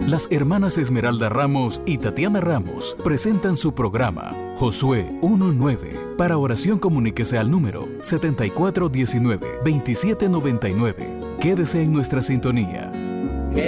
Las hermanas Esmeralda Ramos y Tatiana Ramos presentan su programa Josué 1:9. Para oración comuníquese al número 7419-2799. Quédese en nuestra sintonía.